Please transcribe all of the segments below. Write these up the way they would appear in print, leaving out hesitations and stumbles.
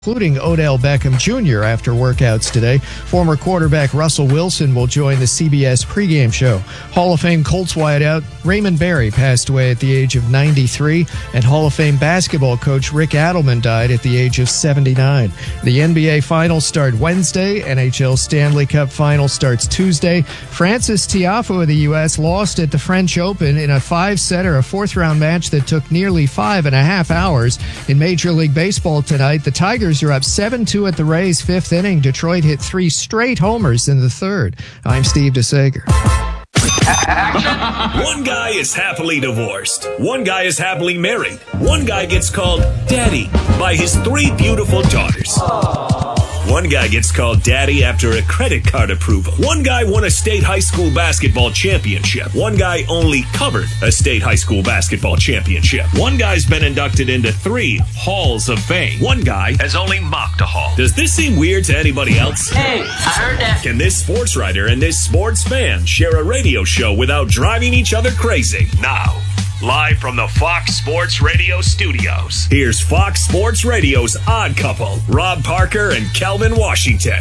including Odell Beckham Jr. after workouts today. Former quarterback Russell Wilson will join the CBS pregame show. Hall of Fame Colts wideout Raymond Berry passed away at the age of 93, and Hall of Fame basketball coach Rick Adelman died at the age of 79. The NBA Finals start Wednesday. NHL Stanley Cup Final starts Tuesday. Francis Tiafoe of the U.S. lost at the French Open in a five-setter, a fourth-round match that took nearly 5.5 hours. In Major League Baseball tonight, the Tigers are up 7-2 at the Rays' fifth inning. Detroit hit 3 straight homers in the third. I'm Steve DeSager. One guy is happily divorced. One guy is happily married. One guy gets called Daddy by his 3 beautiful daughters. One guy gets called Daddy after a credit card approval. One guy won a state high school basketball championship. One guy only covered a state high school basketball championship. One guy's been inducted into 3 halls of fame. One guy has only mocked a hall. Does this seem weird to anybody else? Hey, I heard that. Can this sports writer and this sports fan share a radio show without driving each other crazy? Now, live from the Fox Sports Radio studios, here's Fox Sports Radio's Odd Couple, Rob Parker and Kelvin Washington.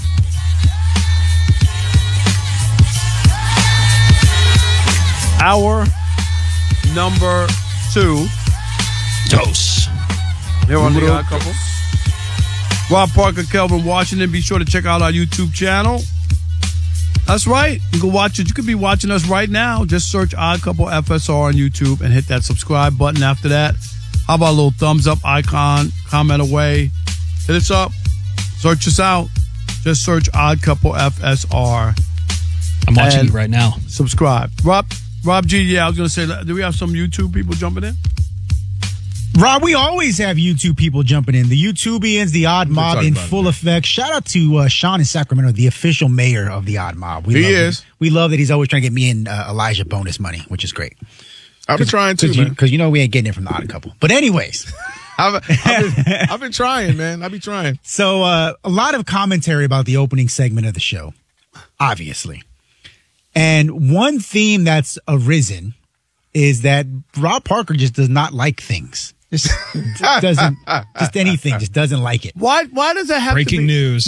Hour number 2. Dose. Here on the Odd Couple. Rob Parker, Kelvin Washington. Be sure to check out our YouTube channel. That's right. You can watch it. You could be watching us right now. Just search Odd Couple FSR on YouTube and hit that subscribe button after that. How about a little thumbs up icon? Comment away. Hit us up. Search us out. Just search Odd Couple FSR. I'm watching you right now. Subscribe. Rob G, yeah, I was going to say, do we have some YouTube people jumping in? Rob, we always have YouTube people jumping in. The YouTubians, the Odd Mob in full effect. Shout out to Sean in Sacramento, the official mayor of the Odd Mob. We love that he's always trying to get me and Elijah bonus money, which is great. I've been trying to, man. Because we ain't getting it from the Odd Couple. But anyways. I've been trying, man. I've been trying. So a lot of commentary about the opening segment of the show, obviously. And one theme that's arisen is that Rob Parker just does not like things. Just doesn't, just anything, just doesn't like it. Why does that have Breaking to be? news.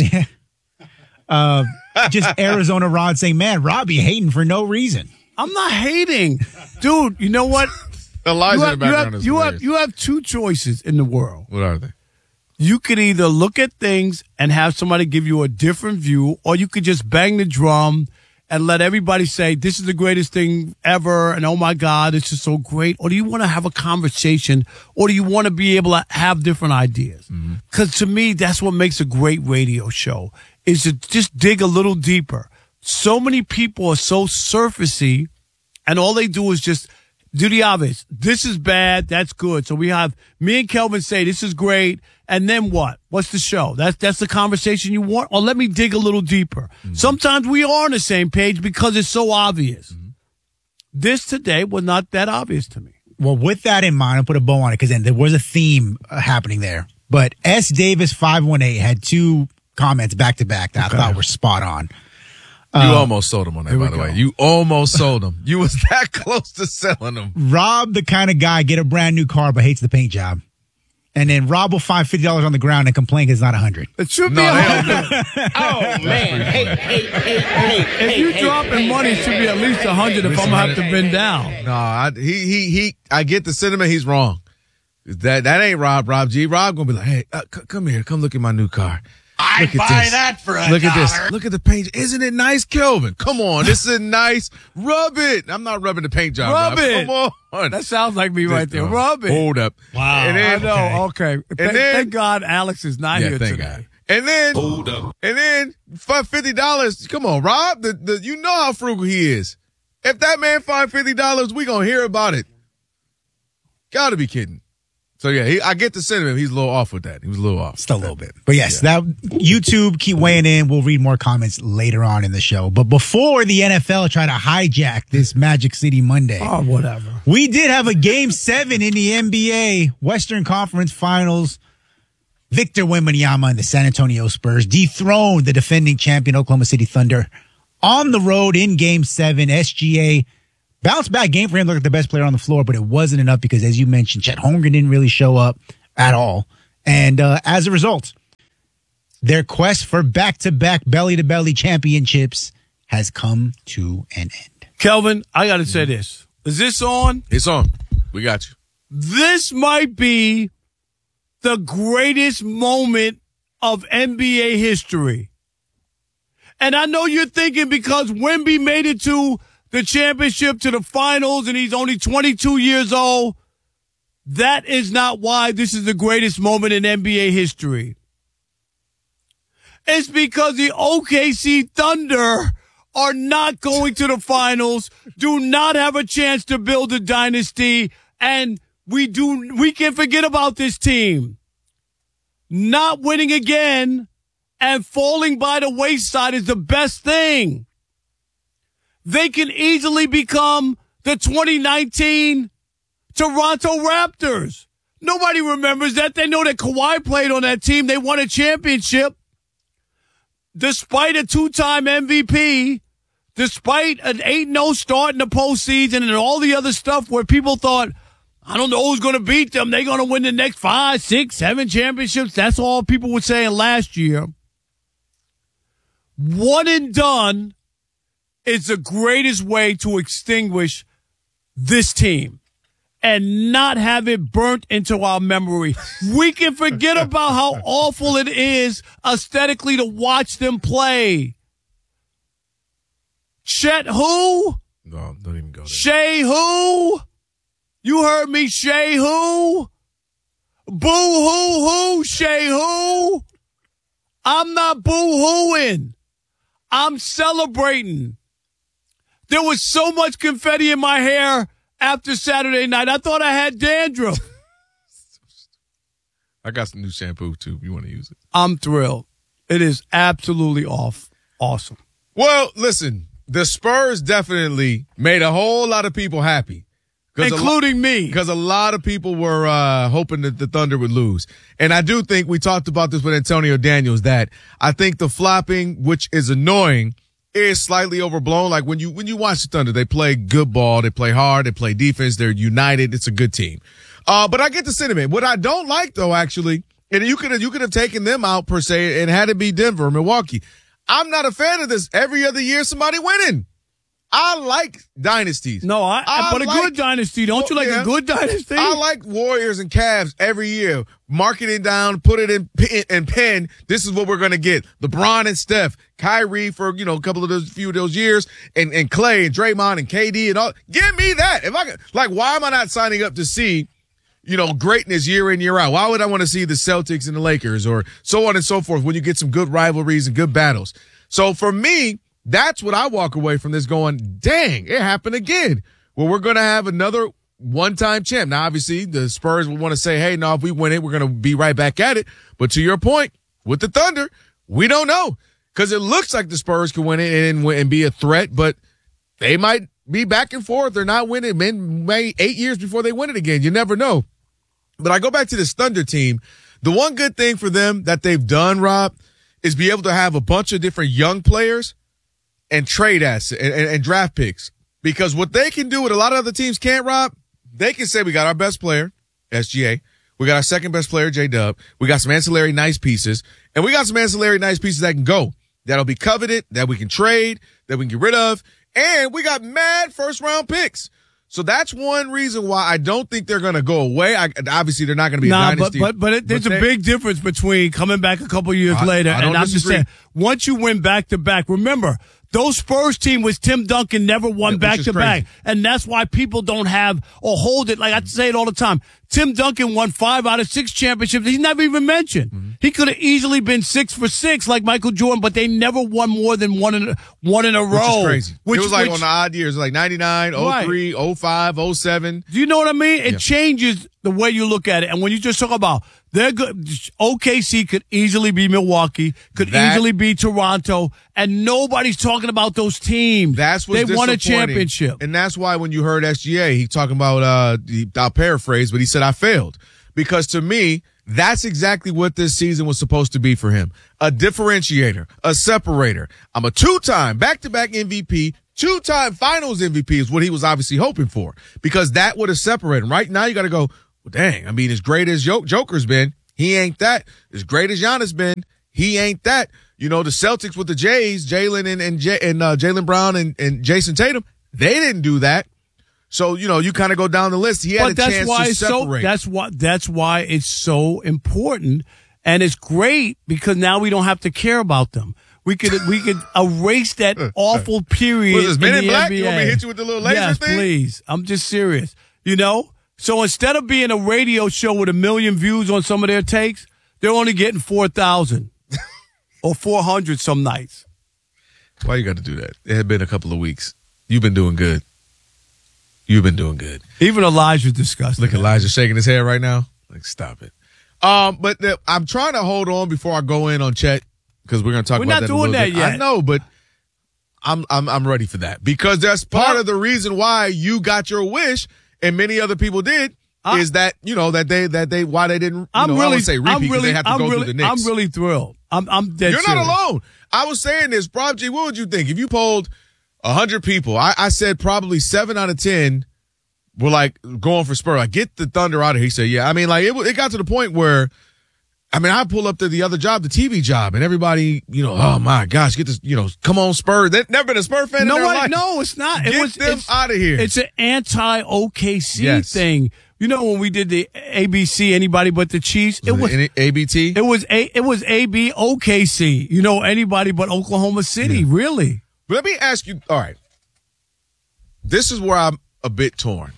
Just Arizona Rod saying, man, Rob, you hating for no reason. I'm not hating. Dude, you know what? Elijah in the background is hilarious. You have 2 choices in the world. What are they? You could either look at things and have somebody give you a different view, or you could just bang the drum and let everybody say, this is the greatest thing ever, and oh my God, this is so great. Or do you want to have a conversation, or do you want to be able to have different ideas? Because to me, that's what makes a great radio show, is to just dig a little deeper. So many people are so surfacey, and all they do is just do the obvious. This is bad, that's good. So we have me and Kelvin say, this is great, and then what? What's the show? That's the conversation you want? Or let me dig a little deeper. Sometimes we are on the same page because it's so obvious. This today was not that obvious to me. Well, with that in mind, I'll put a bow on it because then there was a theme happening there. But S. Davis 518 had 2 comments back to back that I thought were spot on. You almost sold him on that, by the way. You almost sold him. You was that close to selling him. Rob, the kind of guy, get a brand new car but hates the paint job. And then Rob will find $50 on the ground and complain because it's not 100. It should be 100. Oh, man. Hey. If you dropping money, it should be at least 100 if I'm going to have to bend down. No, I get the sentiment. He's wrong. That ain't Rob G. Rob gonna be like, hey, come here. Come look at my new car. I'd buy that for $1. Look at this. Look at the paint. Isn't it nice, Kelvin? Come on. This is nice. Rub it. I'm not rubbing the paint job. Rub it. Come on. That sounds like me right there. Rub it. Hold up. Wow. And then, I know. Okay. Thank God Alex is not here thank today. God. And then, hold up. And then $50. Come on, Rob. You know how frugal he is. If that man fined $50, we gonna hear about it. Gotta be kidding. So, yeah, I get the sentiment. He's a little off with that. He was a little off. Just a little bit. But, yes, that YouTube, keep weighing in. We'll read more comments later on in the show. But before the NFL try to hijack this Magic City Monday. Oh, whatever. We did have a Game 7 in the NBA Western Conference Finals. Victor Wembanyama and the San Antonio Spurs dethroned the defending champion Oklahoma City Thunder on the road in Game 7. SGA bounce back game for him, looked like the best player on the floor, but it wasn't enough because, as you mentioned, Chet Holmgren didn't really show up at all. And as a result, Their quest for back-to-back belly-to-belly championships has come to an end. Kelvin, I got to say this. Is this on? It's on. We got you. This might be the greatest moment of NBA history. And I know you're thinking because Wemby made it to the championship, to the finals, and he's only 22 years old. That is not why this is the greatest moment in NBA history. It's because the OKC Thunder are not going to the finals, do not have a chance to build a dynasty, and we can forget about this team. Not winning again and falling by the wayside is the best thing. They can easily become the 2019 Toronto Raptors. Nobody remembers that. They know that Kawhi played on that team. They won a championship. Despite a two-time MVP, despite an 8-0 start in the postseason and all the other stuff where people thought, I don't know who's going to beat them. They're going to win the next 5, 6, 7 championships. That's all people were saying last year. One and done is the greatest way to extinguish this team and not have it burnt into our memory. We can forget about how awful it is aesthetically to watch them play. Chet who? No, don't even go there. Shea who? You heard me, Shea who? Boo-hoo-hoo, Shea who? I'm not boo-hooing. I'm celebrating. There was so much confetti in my hair after Saturday night. I thought I had dandruff. I got some new shampoo, too, if you want to use it. I'm thrilled. It is absolutely awesome. Well, listen, the Spurs definitely made a whole lot of people happy. Including me. Because a lot of people were hoping that the Thunder would lose. And I do think we talked about this with Antonio Daniels, that I think the flopping, which is annoying, is slightly overblown. Like when you watch the Thunder, they play good ball, they play hard, they play defense, they're united, it's a good team. But I get the sentiment. What I don't like though, actually, and you could have taken them out per se and had it be Denver or Milwaukee. I'm not a fan of this. Every other year somebody winning. I like dynasties. No, but a good dynasty. Don't you like a good dynasty? I like Warriors and Cavs every year. Mark it down, put it in pen. This is what we're going to get. LeBron and Steph, Kyrie for, a couple of few of those years, and Clay and Draymond and KD and all. Give me that. If I could, why am I not signing up to see, greatness year in, year out? Why would I want to see the Celtics and the Lakers or so on and so forth when you get some good rivalries and good battles? So for me, that's what I walk away from this going, dang, it happened again. Well, we're going to have another one-time champ. Now, obviously, the Spurs will want to say, hey, no, if we win it, we're going to be right back at it. But to your point, with the Thunder, we don't know. Because it looks like the Spurs can win it and be a threat, but they might be back and forth. They're not winning maybe 8 years before they win it again. You never know. But I go back to this Thunder team. The one good thing for them that they've done, Rob, is be able to have a bunch of different young players and trade assets and draft picks. Because what they can do, what a lot of other teams can't, Rob, they can say we got our best player, SGA. We got our second best player, J-Dub. We got some ancillary nice pieces. And we got some ancillary nice pieces that can go. That'll be coveted, that we can trade, that we can get rid of. And we got mad first-round picks. So that's one reason why I don't think they're going to go away. Obviously, they're not going to be a dynasty. But there's a big difference between coming back a couple years later. And I'm just saying, once you win back-to-back, remember, those Spurs team was Tim Duncan never won back-to-back. And that's why people don't have or hold it. Like I say it all the time. Tim Duncan won 5 out of 6 championships. He's never even mentioned. Mm-hmm. He could have easily been 6 for 6 like Michael Jordan, but they never won more than one in a row. Which is crazy. It was like on the odd years, like 99, 03, right. 05, 07. Do you know what I mean? It changes the way you look at it. And when you just talk about they're good, OKC could easily be Milwaukee, could easily be Toronto, and nobody's talking about those teams. That's what's they won a championship. And that's why when you heard SGA, he talking about, I'll paraphrase, but he said, I failed. Because to me, that's exactly what this season was supposed to be for him. A differentiator, a separator. I'm a 2-time back-to-back MVP, 2-time finals MVP is what he was obviously hoping for. Because that would have separated him. Right now you got to go, well, dang, I mean, as great as Joker's been, he ain't that. As great as Giannis been, he ain't that. You know, the Celtics with the Jays, Jalen and Jaylen Brown and Jason Tatum, they didn't do that. So, you know, you kind of go down the list. He had a chance to separate. That's why it's so important, and it's great because now we don't have to care about them. We could erase that awful period. Was this Men in Black? NBA. You want me to hit you with the little laser thing? Yes, please. I'm just serious. You know? So instead of being a radio show with 1 million views on some of their takes, they're only getting 4,000 or 400 some nights. Why you got to do that? It had been a couple of weeks. You've been doing good. You've been doing good. Even Elijah's disgusting. Look, Elijah shaking his head right now. Like, stop it. But I'm trying to hold on before I go in on Chet because we're going to talk about that a little bit. We're not doing that yet. I know, but I'm ready for that because that's part of the reason why you got your wish and many other people did is that, you know, that they why they didn't, I would say repeat because they have to go through the Knicks. I'm really thrilled. I'm dead You're serious. not alone. I was saying this, Rob G, what would you think if you polled 100 people? I said probably 7 out of 10 were like going for Spurs. Like, get the Thunder out of here. He said, yeah. I mean, like it got to the point where, I mean, I pull up to the other job, the TV job, and everybody, you know, oh my gosh, get this, you know, come on Spurs. They've never been a Spurs fan in their life. No, it's not. Get them out of here. It's an anti-OKC thing. You know, when we did the ABC, anybody but the Chiefs, it was ABT. It was AB OKC. You know, anybody but Oklahoma City, really. But let me ask you. All right, this is where I'm a bit torn.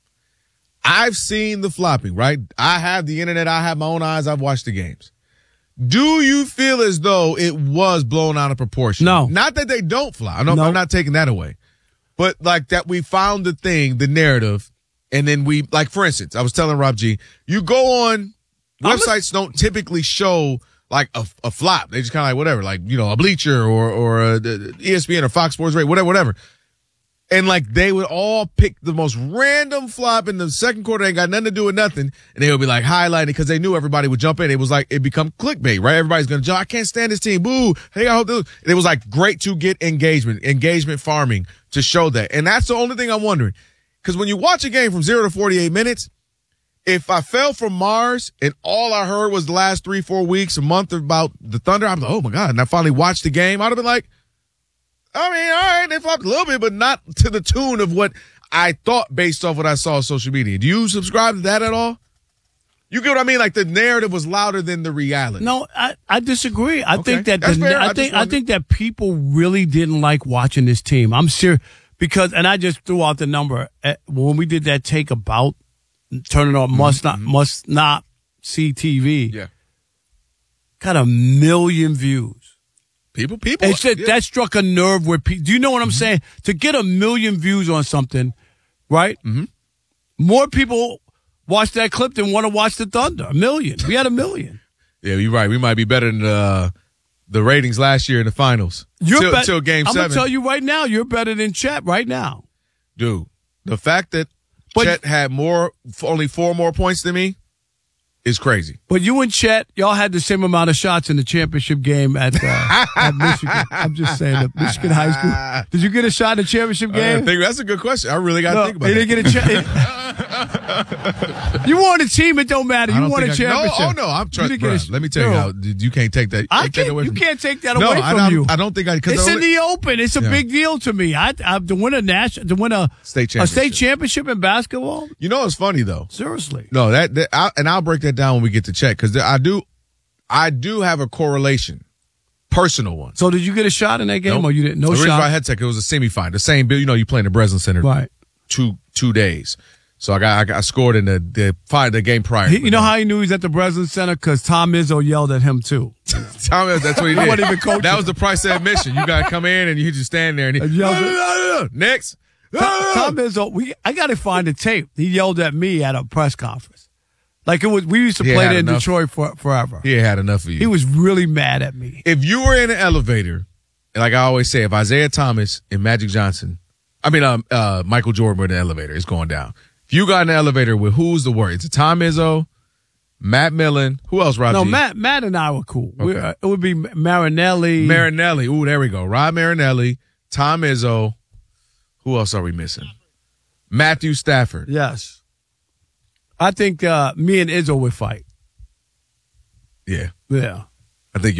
I've seen the flopping, right? I have the internet. I have my own eyes. I've watched the games. Do you feel as though it was blown out of proportion? No. Not that they don't flop. I'm not taking that away. But like that we found the thing, the narrative, and then we, like, for instance, I was telling Rob G, you go on, websites don't typically show like a flop. They just kind of like whatever, like, you know, a Bleacher or a ESPN or Fox Sports Radio, whatever. And like they would all pick the most random flop in the second quarter. They got nothing to do with nothing. And they would be like highlighting because they knew everybody would jump in. It was like, it become clickbait, right? Everybody's going to jump. I can't stand this team. Boo. Hey, I hope this. And it was like great to get engagement farming to show that. And that's the only thing I'm wondering. Because when you watch a game from 0 to 48 minutes, if I fell from Mars and all I heard was the last 3-4 weeks, a month about the Thunder, I'm like, oh my God. And I finally watched the game. I'd have been like, I mean, all right, they flopped a little bit, but not to the tune of what I thought based off what I saw on social media. Do you subscribe to that at all? You get what I mean? Like the narrative was louder than the reality. No, I disagree. I think that that's fair. I think that people really didn't like watching this team. I'm serious because, and I just threw out the number when we did that take about turning on must not see TV. Yeah, got 1 million views. People. That struck a nerve where people, do you know what I'm saying? To get 1 million views on something, right? Mm-hmm. More people watch that clip than want to watch the Thunder. 1 million. We had 1 million. Yeah, you're right. We might be better than the ratings last year in the finals. Till game 7. I'm going to tell you right now, you're better than Chet right now. Dude, the fact that Chet had only 4 more points than me is crazy. But you and Chet, y'all had the same amount of shots in the championship game at Michigan. I'm just saying, at Michigan High School. Did you get a shot in the championship game? That's a good question. I really got to think about that. They didn't get a shot. You won a team, it don't matter. You won a championship. No, I'm trying. Let me tell you how you can't take that. You can't take that away from you. I don't think I. It's in the open. It's a big deal to me. To win a state championship in basketball. You know, it's funny though. Seriously. No, and I'll break that down when we get to Chet because I do have a correlation, personal one. So did you get a shot in that game, or you didn't? No shot. I had Tech. It was a semifinal. The same bill. You know, you play in the Breslin Center. Right. 2 days. So I scored in the game prior. You know how he knew he was at the Breslin Center? Because Tom Izzo yelled at him too. Tom, that's what he did. Wasn't even coaching. That was the price of admission. You got to come in and you just stand there and he yelled. Next. Tom Izzo, I got to find the tape. He yelled at me at a press conference. Like it was, we used to play there in Detroit forever. He had enough of you. He was really mad at me. If you were in an elevator, and like I always say, if Isaiah Thomas and Magic Johnson, Michael Jordan were in the elevator, it's going down. If you got in the elevator with who's the word? It's Tom Izzo, Matt Millen. Who else, Rob? No, Matt and I were cool. Okay. It would be Marinelli. Ooh, there we go. Rob Marinelli, Tom Izzo. Who else are we missing? Matthew Stafford. Yes. I think me and Izzo would fight. Yeah. Yeah. I think